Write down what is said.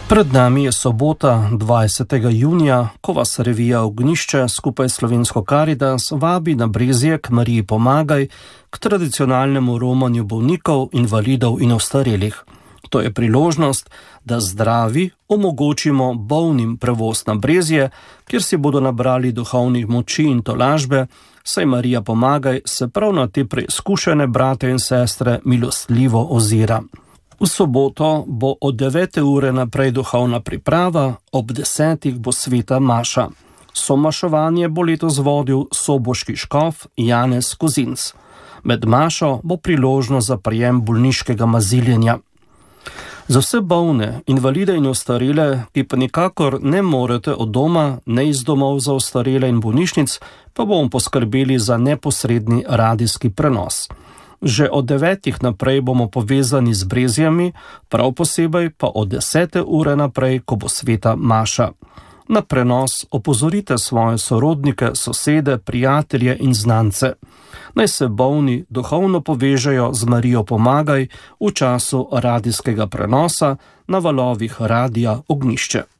Pred nami je sobota 20. junija, ko vas revija Ognjišče skupaj s Slovensko Karitas vabi na Brezje k Mariji Pomagaj, k tradicionalnemu romanju bolnikov, invalidov in ostarelih. To je priložnost, da zdravi omogočimo bolnim prevoz na Brezje, kjer si bodo nabrali duhovnih moči in tolažbe, saj Marija Pomagaj se prav na te preizkušene brate in sestre milostljivo ozira. V soboto bo od 9. ure naprej duhovna priprava, ob 10. bo sveta maša. Somaševanje bo letos vodil soboški škof Janez Kozinc. Med mašo bo priložnost za prijem bolniškega maziljenja. Za vse bolne, invalide in ostarele, ki pa nikakor ne morete od doma, ne iz domov za ostarele in bolnišnic, pa bomo poskrbeli za neposredni radijski prenos. Že od 9. naprej bomo povezani z Brezjami, prav posebej pa od 10. ure naprej, ko bo sveta maša. Na prenos opozorite svoje sorodnike, sosede, prijatelje in znance. Naj se bolni duhovno povežejo z Marijo Pomagaj v času radijskega prenosa na valovih Radia Ognjišče.